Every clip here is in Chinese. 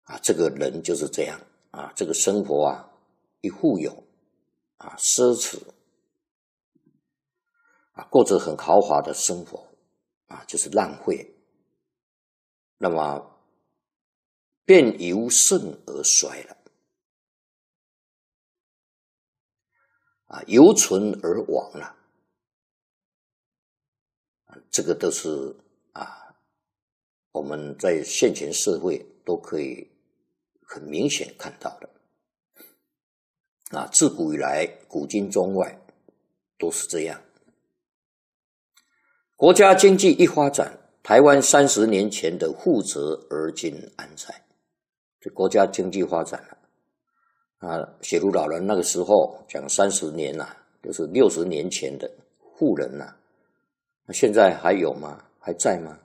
这个人就是这样这个生活一富有奢侈过着很豪华的生活就是浪费，那么便由盛而衰了由存而亡了这个都是我们在现前社会都可以很明显看到的自古以来古今中外都是这样。国家经济一发展，台湾30年前的富泽而今安在？这国家经济发展了写入老人那个时候讲30年就是60年前的富人那现在还有吗？还在吗？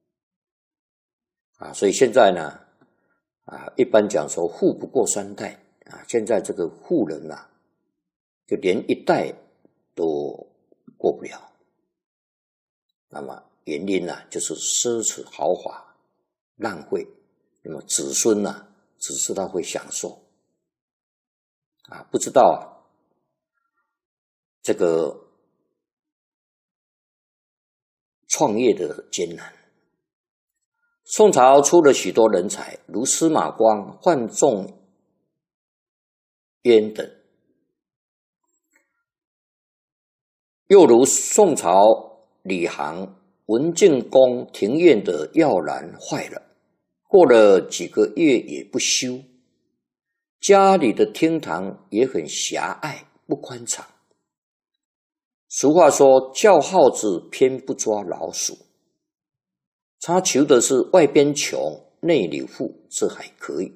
所以现在呢一般讲说富不过3代现在这个富人就连1代都过不了。那么原因就是奢侈豪华浪费，那么子孙只知道会享受不知道这个创业的艰难。宋朝出了许多人才，如司马光、范仲淹等，又如宋朝李航、文敬公庭院的要栏坏了，过了几个月也不修，家里的厅堂也很狭隘不宽敞。俗话说叫耗子偏不抓老鼠，他求的是外边穷内里富，这还可以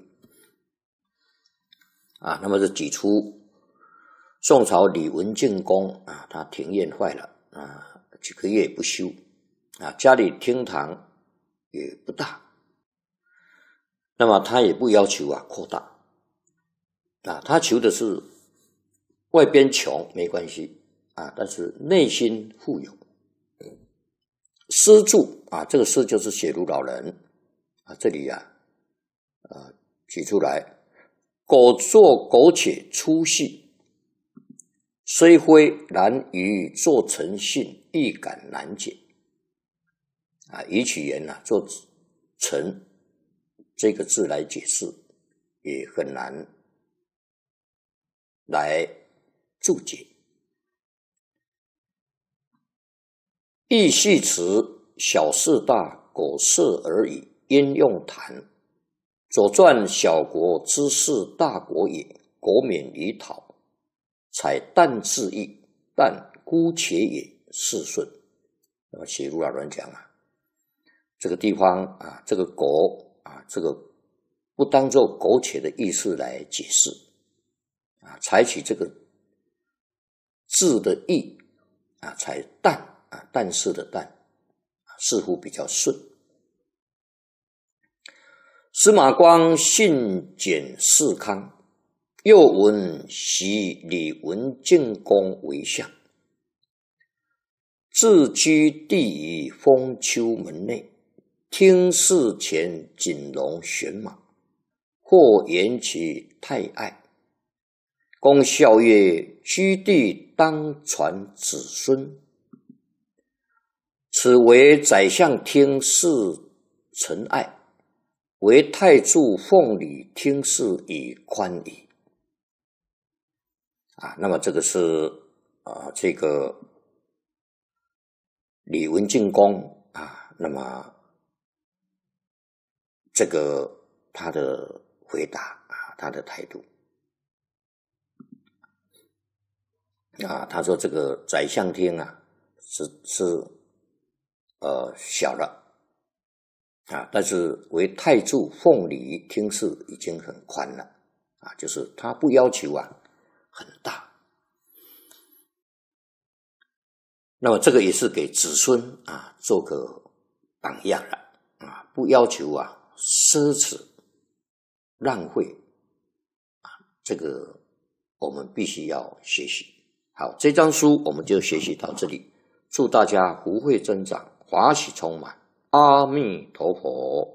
那么这举出宋朝李文敬公他庭院坏了几个月也不修家里厅堂也不大，那么他也不要求扩大他求的是外边穷没关系但是内心富有。诗注这个诗就是写入老人这里举出来，苟作苟且粗细，虽非然于做诚信，亦感难解以取言做诚这个字来解释也很难来注解。亦系辞小事大，苟色而已，焉用谈？左传小国之事大国也，国免于讨，采淡自意，但姑且也，事顺。那么写入老人讲这个地方这个苟这个不当作苟且的意思来解释采取这个字的意采淡但是的淡似乎比较顺。司马光信简事康，又闻习李文敬公为相，自居地于封丘门内，听事前锦龙玄马，或言其太爱。公笑曰：居地当传子孙，此为宰相听事臣爱，为太柱奉礼听事以宽矣。那么这个是这个李文敬公那么这个他的回答他的态度他说这个宰相厅是小了但是为太柱奉礼听事已经很宽了就是他不要求很大。那么这个也是给子孙做个榜样了不要求奢侈浪费这个我们必须要学习。好，这张书我们就学习到这里，祝大家福慧增长，法喜充满，阿弥陀佛。